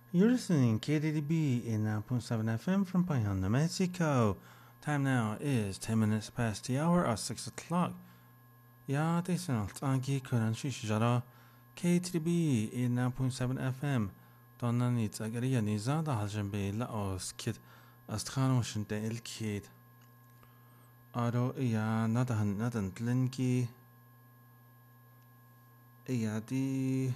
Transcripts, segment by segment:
You're listening KDDB in 9.7 FM from Payanda, Mexico. Time now is 10 minutes past the hour at 6 o'clock. Ja, det är snart. Anki kuran shishara. KTDB in 9.7 FM. Donna nit agaria niza da haljan be la os kid. Astkhano shinte el kid. Aro iya nadan tlinki. Iya di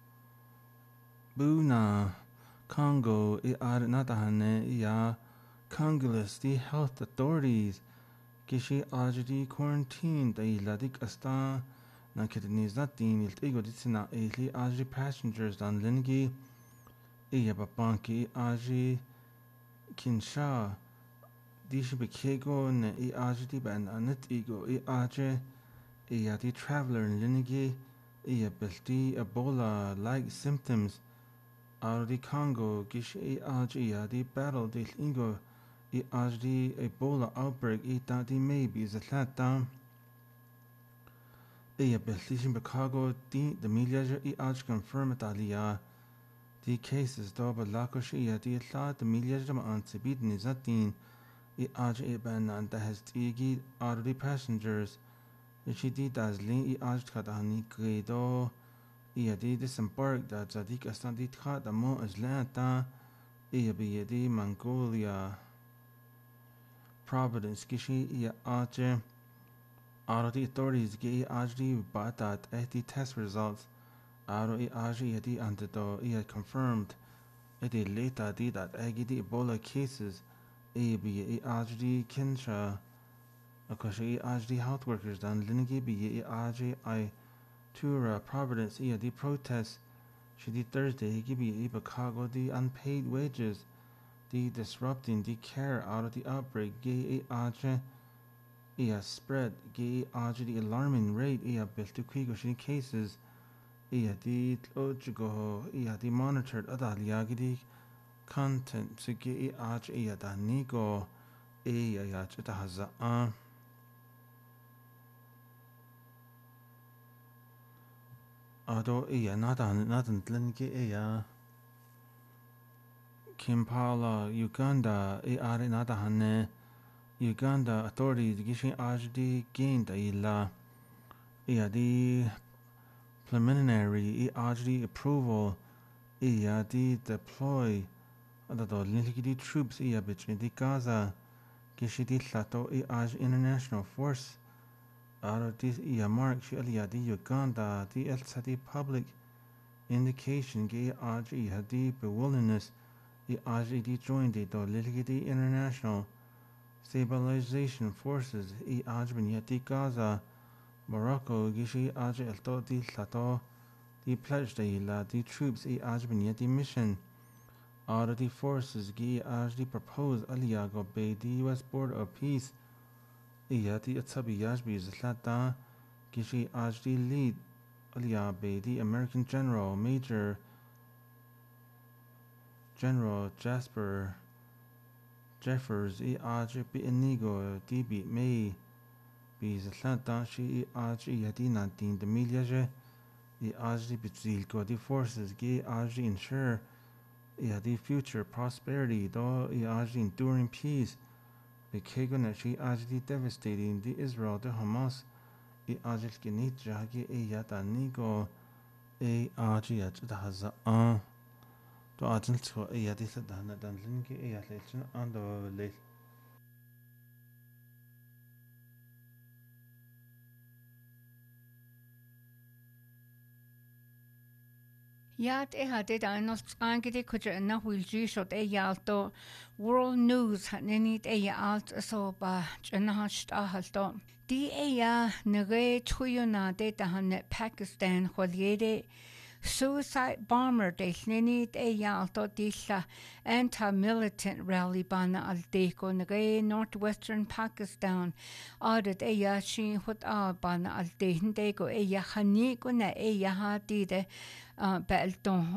Buna Congo natahane iya Congolese the health authorities kishi ajdi quarantine da iladik asta na kidneys not din il ego ditsina ili ajdi passengers dan lingi iya babanki ajdi kinsha dishi bekego ne I ajdi ban anet ego I ajdi iya the traveler in lingi iya belti Ebola like symptoms out of the Congo, gish the battle de Ingo, the Ebola outbreak, that the maybe is a flat down. Beltishin Chicago, the media confirmed that the cases double lakosh, the thought the media on Tibet Nizatin, ban and that has tigi out of the passengers. She did as Lin Katani Gredo. Di disembarked that Zadik Astandit Khat Amo Atlanta Biyadi Mongolia Providence Kishi Arche out of the authorities Gi Ajdi Batat the test results out of Aji Yadi Antido confirmed Edi later did that Agidi Ebola cases Bi Ajdi Kinsha Akoshi Ajdi health workers dan Linigi Bi Aji I Tura Providence the protests she did Thursday gibi Chicago the unpaid wages the disrupting the care out of the outbreak gay spread gay the alarming rate biltuquigo she cases the ojigo the monitored adaliagidi content so gay da nigo haza Ado nadan tlinki Kampala, Uganda are nadahane Uganda authorities gishin ajdi gained ila the preliminary ajdi approval the deploy the linki troops between the Gaza gishidi lato international force out of this mark the Uganda the el public indication gay the willingness the joined the international stabilization forces the Gaza Morocco gishi el the lato the pledge the troops the mission out of the forces the proposed aliago by the US border of peace the Atsabi Yashbi Zlata Gishi Ajdi lead Aliabe, the American Major General Jasper Jeffers Ajbi Inigo DB May Be Zlata Shi Ajdi Yadina Din the Milyaje the Ajdi Bitzilko the forces Ajdi ensure the future prosperity do Ajdi enduring peace the Kegonashi Ajdi devastating the Israel the Hamas the Ajil Kinit Jagi Yata Nigo Ajiyat the Haza to Ajil to Yadis Dana Dan Linki Ayatlechin and the late. Yat hadid anos angidi kuja na wilji shot yalto world news nenit alt so ba janahat ahalto di nage chuyuna de tahan Pakistan kholyede suicide bomber de nenit yalto dilla anti-militant rally bana aldeko nage northwestern Pakistan audit shi hot bana aldehen dego khani kuna hadide Belton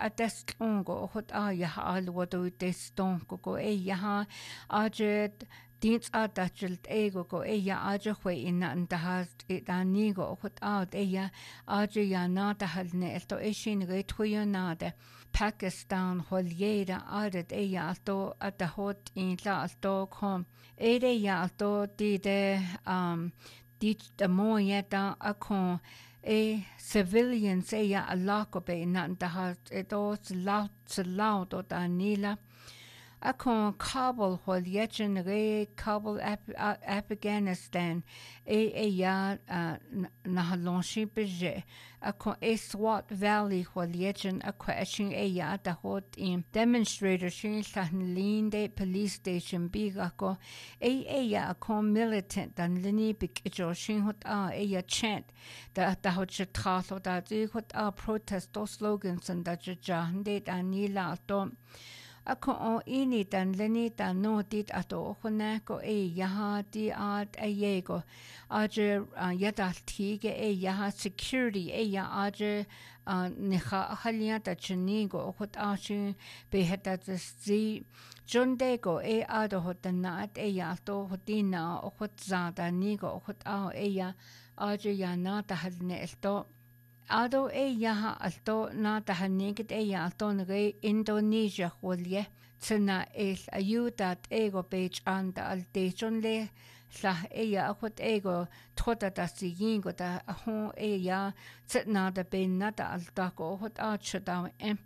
atestlongo hot alwado destongo ajet Dienst adachelt ego go aja hwe in and has it anigo hut out aja ya nata halne elto eshin re tuyonade Pakistan holiera adet alto at the hot in la alto kom ya alto di de dit the moyeta akon civilians a lokobe nan da has it os loud o da nila Akon Kabul hol yechen re Kabul Afghanistan ya nahalonshi beje akon Swat Valley hol yechen akwashin ya da hot in demonstrator shin linde police station bigako ya akon militant dan lini big shin hot ya chant da hot chatlo da hot protest slogans and da jahande anila to Ako ini dan leni dan no dit ato khuna ko yaha di at ayego aje yada tige yaha security ya aje nikha khalia ta chini go khot ashi beheta zi jonde go ado hotana at ya to hotina khot zada ni go khot ya aje ya na ta halne elto Ado yaha alto na tahanigit alto nge Indonesia hulye tsena ayudat ego page anda altechon le la akut ego tota da sigingo da hon tsena da benna da alta ko hot achda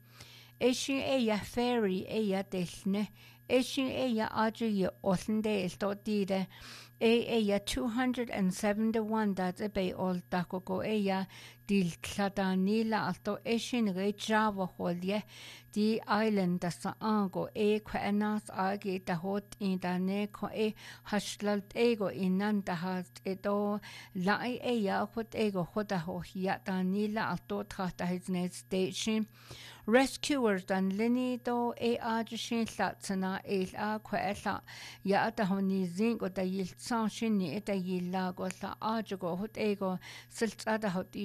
eshi ferry delne eshi aji olnde elto dide ya 271 that be all takoko dil kladanila alto eshin re java holye di island da saango kwanas age da hot in da ne ko hashlalt ego inan da hat edo lai ya hot ego hoda ho ya da nila alto trata his station rescuers dan lini do ajishin latsana kwaela ya da honi zingo da yil sanshin ni da yilla go sa ajugo hot ego silta da hot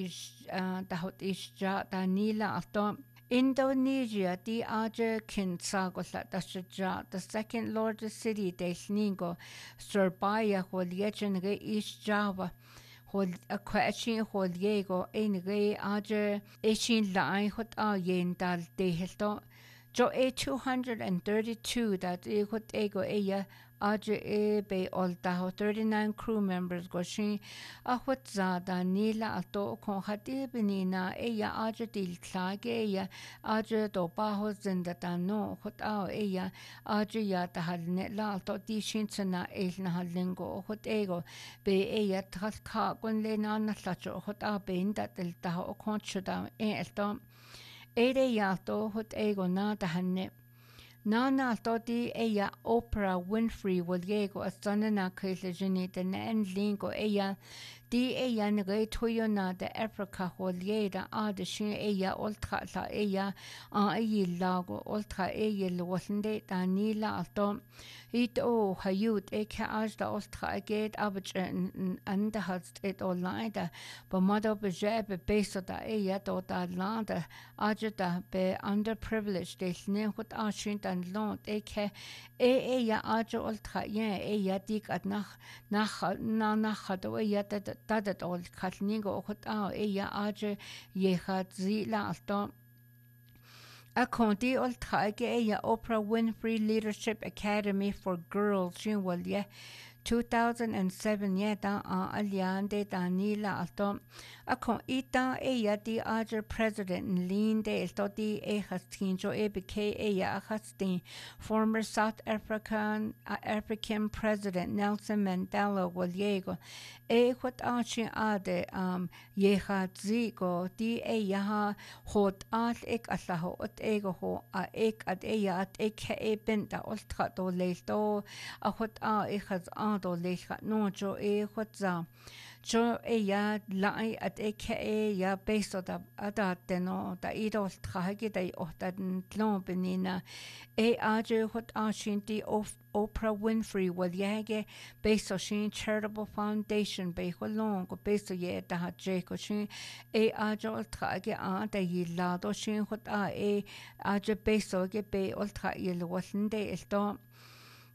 is ja da nila alto Indonesia di aja kinsago la da the second largest city de Sningo Surabaya hol yechen re East Java hol aquachin hol yego en re aja eshin lai hot yen dal de helto jo 232 that hot ego aja be all da 39 crew members go shin hot zada nila alto kon hati benina aja dil klage aja do ba ho zinda no hot aja ya ta halne la alto di shin tsana na halingo hot ego be ka kon le na na sacho hot be inda del ta kon chuda elto ya to hot ego na ta hanne Nana todi Oprah Winfrey will yego a sonana kailajini the nan lingo di nge toyona de Africa hol yeda the shin ultra la lago ultra lwasende danila alto it hayut ka da ultra get abach and has it all laida but mother bejebe beso da do da landa ajda be underprivileged de ne hot ashin dan long aja ultra dik at nach dat all katningo hot aja hat zila alto A conti ultra Oprah Winfrey Leadership Academy for Girls shin 2007 yeta aliande danila alto akon ita di aja president linde estoti hastinjo bk hastin former South African president Nelson Mandela waliego hot achi ade zigo di hot ek asaho ot ho at at benta ultra do lesto hot has do lecha no jo hot za jo lai at ya beso da adate no da idol trage da otan tlon benina aje hot ashinti of Oprah Winfrey will yage beso shin charitable foundation be holong go beso ye da je ko shin aje trage da yilla shin hot aje beso ge be ultra yel wasnde esto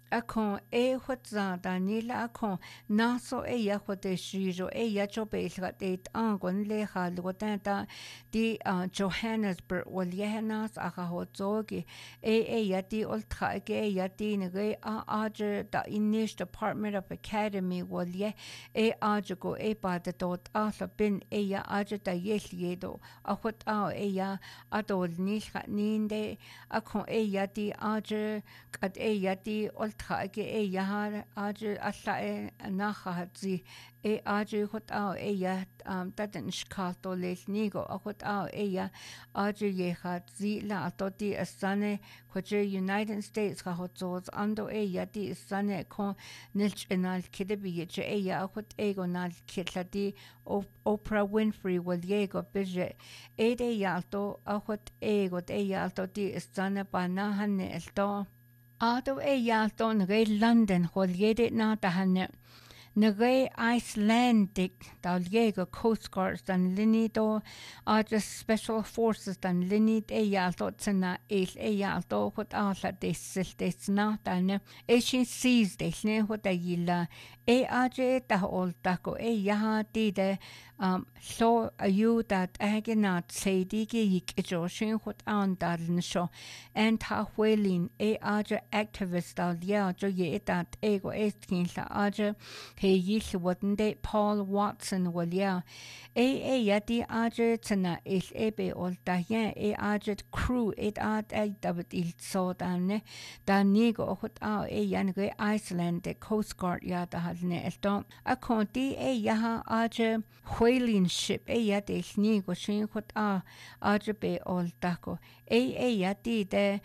Akon e hotza da nila akon naso e ya hote shijo e ya chope ilgat e angon le halgotanta di Johannesburg wal yehanas aka hotzogi e ya di ultra ge ya di nge aje da Inish Department of Academy wal ye e aje go e ba de dot ala bin e ya aje da yeliedo a hot e ya adol nilga ninde akon e ya di aje kat e ya di ultra ge e ya aje alla e naha zi e aje hot e ya taten shkalto le nigo a hot e ya aje ye hat zi la atoti asane kwaje United States ha hot zos ando e ya di asane kon nilch enal kidebi je e ya hot ego nal kitladi Oprah Winfrey wal yego bije e de yalto a hot ego de yalto di asane ba na hanne elto Ado e yalto nge London hol yede na tahane nge Icelandic dal yego Coast Guards dan lini do just Special Forces dan lini e yalto tsena e yalto hot ala desil desna dan e shin sees desne hot yila e aje ta ol tako e yaha di de so ayu dat agenat seidi ge yik ejoshin hot an dal sho and ta wheeling e aje activist dal ya jo ye dat ego eskin la aje he yil wotende Paul Watson wal ya e yati aje tsena is ebe ol ta ya e aje crew it at david il so dan nigo hot e yan ge Iceland de Coast Guard ya da halne elto a konti e yaha aje whaling ship e yati nigo shin hot aje be ol tako e yati de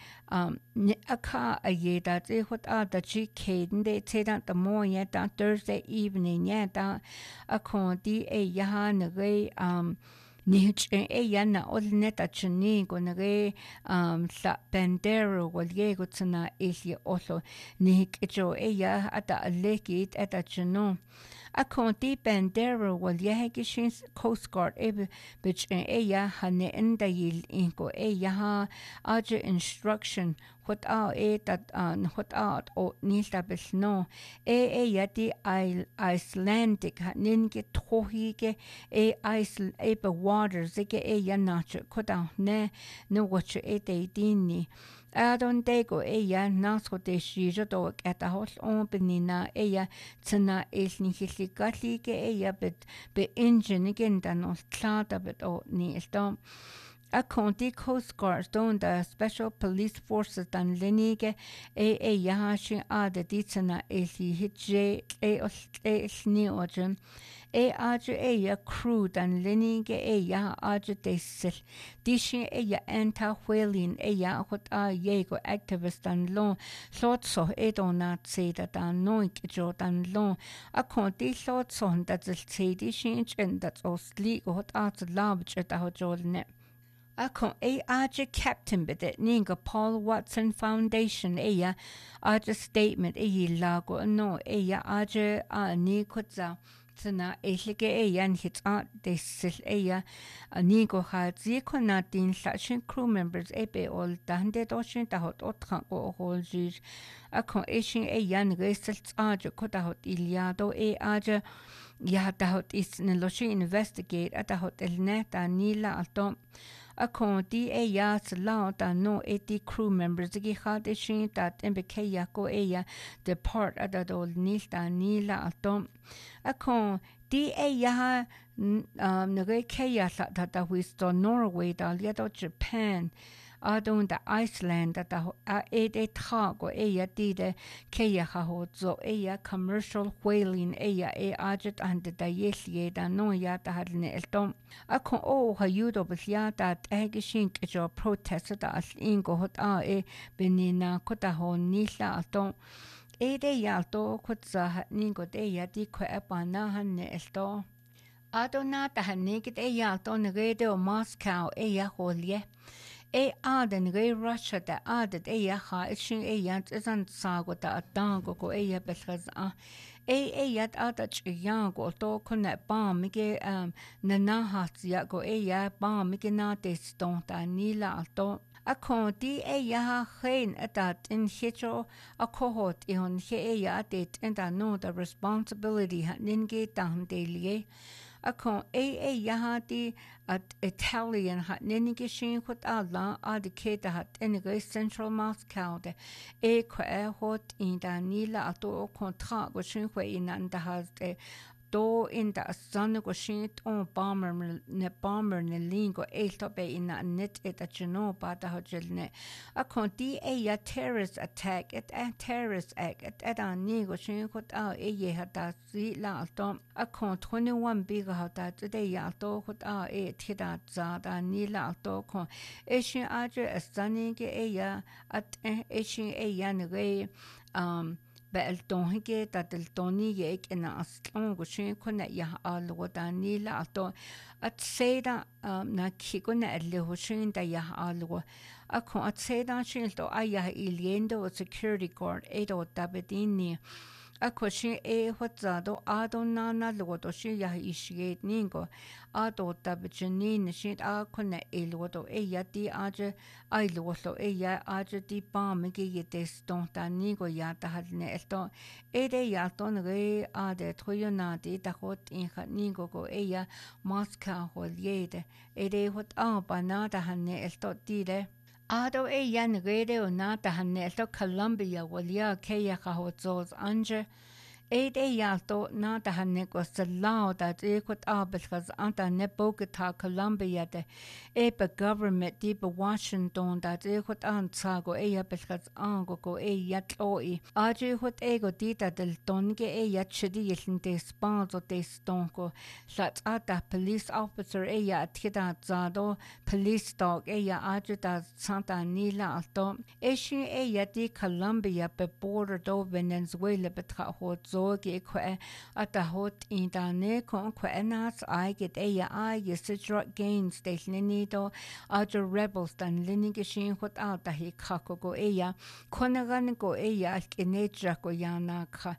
aka a ye da e hot da chi kaden de te da the mo ya da Thursday evening ya da a konti e yaha nge nich e yana ol neta chini go nge la bandero wal yego tsna eli olo nik ejo e ya ata lekit ata chino a konti bandero wal yegishin Coast Guard e bich e ya hane enda yil inko e ya ha aje instruction hot e dat hot out o nilta besno e yati Icelandic ninge tohige e isle e be waters ge e yanache koda ne no watch e de dini adon dego e ya naso de shijo do eta hol on benina e ya tsna elni hilikali ge e ya be engine gen dan ol klada bet o ni estom a County Coast Guard don the Special Police Forces dan linige e yahashi ada ditsana eli hitje e sni ojen e aje e ya crew dan linige e ya aje desil dishi e ya anti-whaling e ya hot yego activist dan lo so e donat se da dan noik jo dan lo a County so dat zil dishi in dat osli hot lab da hojolne Akon e aje captain bit ninga Paul Watson Foundation ya aje statement lago no ya aje ni kutza tsna elige yan hit desil ya nigo ha zikona din slashin crew members be ol dande doshin da hot otran go holjir akon eshin yan gesel aje kota hot iliado aje ya da hot is ne loshi investigate at hot el neta nila alto a konti e ya sla da no eti crew members gi khade shin dat mbk ya ko e ya depart at dol nila alto a kon di e ya nge ke ya da wisto Norway da ya do Japan adon da Iceland da e tra go e ya di de ke ya ho zo e ya commercial whaling e ya e ajet and da yeslie da no ya da hadne eltom akon o ha yudo bia da egishin ke jo protest da as ingo hot e benina kota ho nila altom e de ya to kutza ningo de ya di ko apana hanne elto adona da hanne ke de ya to nge de Moscow e ya holye e aden ge Russia da adet e ya ha shin e ya zan sago da dango go e ya belkhaz e ya ada chiya go to kone ba mi ge na ha ya go e ya ba mi ge na de ston da nila to Akon di ya geen dat in hitcho a cohort ihon ya dit and I know the responsibility hat ninge dan delie. Akon ya di at Italian hat ninge shin hot alla adiketa hat enige central Moscow de hot in da nila ato kontra go shin in and has do in the sun go shit on bomber ne lingo elto be in net et at no bata hojelne a conti ya terrorist attack at terrorist act at a nigo shin got a ye hata si la to a con 21 big hata today ya to got a tida za da ni la to con e shin aje a stunning ya at e shin ya ne بقلتونهجي تدلتوني يك إن أصلاً وشين كنا يهال وداني لا أتو أتسيدا ناكي كنا اللي وشين دا يهال أكو أتسيدا شين تو أيه إليندو security guard إيدو تابديني Ako shi hotzado ado nana lodo shi ya ishiet ningo ado tabjinin shi akone elodo ya di aje ai lodo ya aje di bamige yeteston tanigo ya tahalne esto ya ton re ade toyona di tahot in ningo go ya Moscow holyede hot banada hanne esto dire Ado yan rede o nata hanelto Colombia walia keya kahozos anje yalto nata haneko salao da ekot abelgas anta ne Bogota Colombia de government deep Washington da ekot ansago belgas ango go yatloi aje hot ego dita del tonge chidi yelinte spanzo de stonko sat ata police officer tida zado police dog aje da Santa Nila alto eshi di Colombia be border do Venezuela betra hot zoge kwe ata hot in da ne kon kwe nas get sidrot gains de linido aje rebels dan linigishin hot out da hi kako go konagan go kinetra go yana ka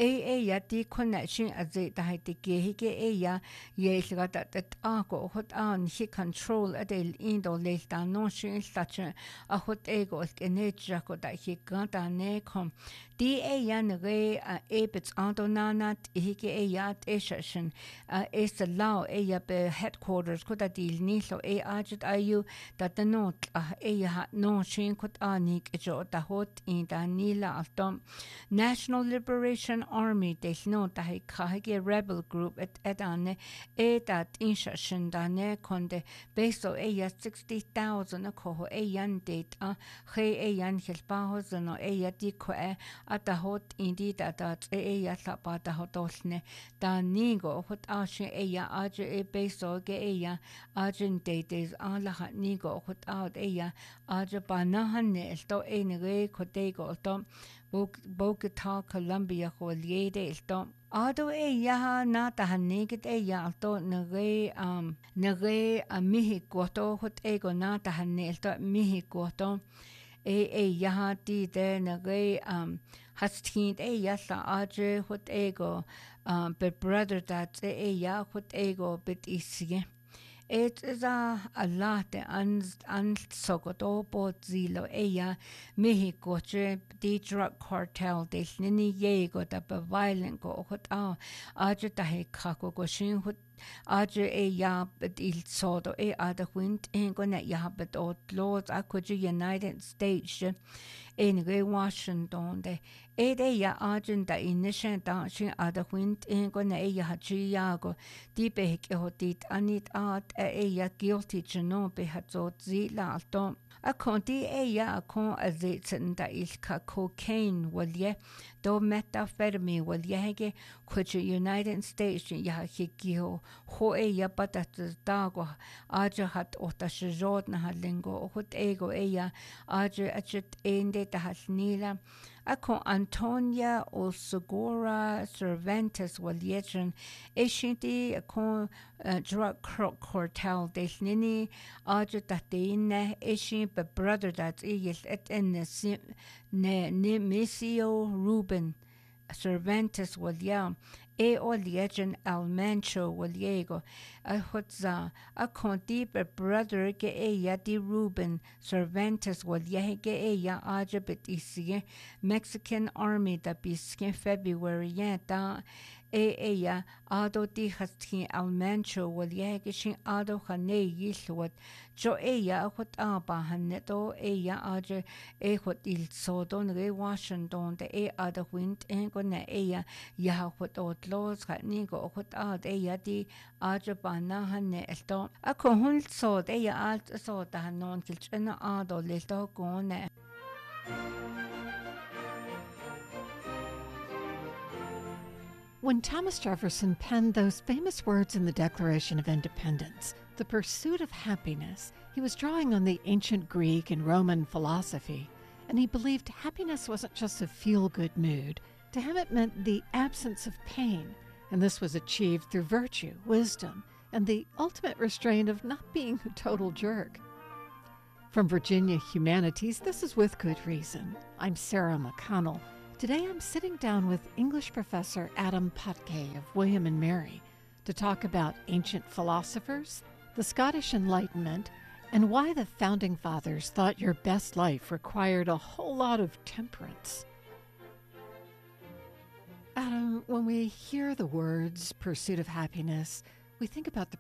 di connection azit da hi ge hige yelgata that go hot an hi control adel indo le da no shin such a hot ego kinetra go da hi gata ne kom di re ebits andonana hige session is law be headquarters ko da dil nilo ajit ayu that the note no shin kot anik jo da hot in da nila altom National Liberation Army de no da hige rebel group at edane that in session da ne konde beso 60,000 ko yan date yan helpahos no di ko at the hot indi that sapa da hotosne da nigo hot ashe aje beso ge argent dates ala nigo hot out aje banahane sto enige kotego to Bogota Colombia holiede sto ado na ta hanigit alto nage Mexico to hot ego na ta hanelto Mexico to ti de nage hastin yasa aje hot ego be brother that hot ego bit isige it is a lot sogoto zilo Mexico the drug cartel de nini yego da be violent go hot aje ta he kako go shin hot aje bet il sodo ada wind go net bet lords akuji United States in Washington de argent da inishan da shin ada wind go net hachiago di be hotit anit at guilty chno be hatzot zila alto a conti con azitsen da ilka cocaine walye do methamphetamine walye which United States higio ho batat dago aje hat ota shjot na halingo hot ego aje achet ende da hasnila Ako Antonia o Segura Cervantes walyetren eshinti ako drug cartel desnini aje tateine eshin be brother that is et ne Misio Ruben Cervantes walya e oliegan almencho waliego a hotza a contiper brother que ella di Ruben Cervantes waliege ella aja betisie Mexican Army da bisque February yeta ella ado di hastin almencho waliege shin ado hane yilwat jo ella hot aba haneto ella aja hot il sodon re Washington de ada wind en gona ella ya hot los nigo hot ad ella di aja bana hane elto a kohul so ella alt so da non kilchena ado lelto gone. When Thomas Jefferson penned those famous words in the Declaration of Independence, the pursuit of happiness, he was drawing on the ancient Greek and Roman philosophy, and he believed happiness wasn't just a feel-good mood. To him it meant the absence of pain, and this was achieved through virtue, wisdom, and the ultimate restraint of not being a total jerk. From Virginia Humanities, this is With Good Reason. I'm Sarah McConnell. Today I'm sitting down with English professor Adam Potke of William and Mary to talk about ancient philosophers, the Scottish Enlightenment, and why the Founding Fathers thought your best life required a whole lot of temperance. Adam, when we hear the words pursuit of happiness, we think about the